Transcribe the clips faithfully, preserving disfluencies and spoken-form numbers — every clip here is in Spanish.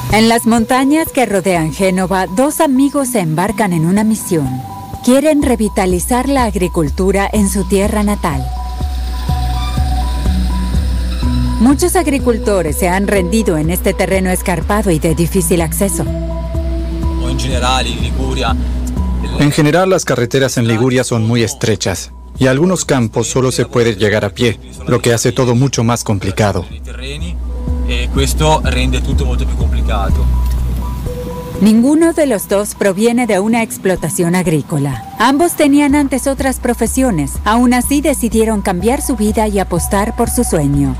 En las montañas que rodean Génova, dos amigos se embarcan en una misión. Quieren revitalizar la agricultura en su tierra natal. Muchos agricultores se han rendido en este terreno escarpado y de difícil acceso. En general, las carreteras en Liguria son muy estrechas y a algunos campos solo se puede llegar a pie, lo que hace todo mucho más complicado. Ninguno de los dos proviene de una explotación agrícola. Ambos tenían antes otras profesiones. Aún así decidieron cambiar su vida y apostar por su sueño.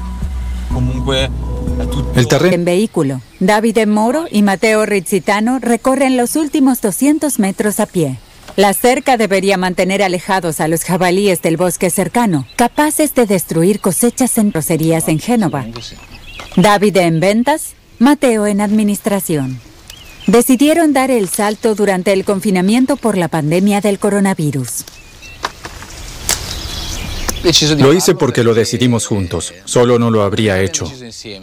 El terreno En vehículo, Davide Moro y Matteo Rizzitano recorren los últimos doscientos metros a pie. La cerca debería mantener alejados a los jabalíes del bosque cercano, capaces de destruir cosechas en groserías en Génova. Davide en ventas, Matteo en administración. Decidieron dar el salto durante el confinamiento por la pandemia del coronavirus. Lo hice porque lo decidimos juntos. Solo no lo habría hecho.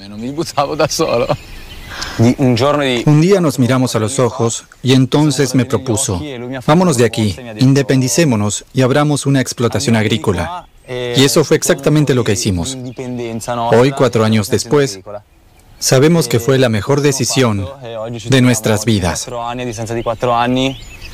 Un día nos miramos a los ojos y entonces me propuso: vámonos de aquí, independicémonos y abramos una explotación agrícola. Y eso fue exactamente lo que hicimos. Hoy, cuatro años después, sabemos que fue la mejor decisión de nuestras vidas.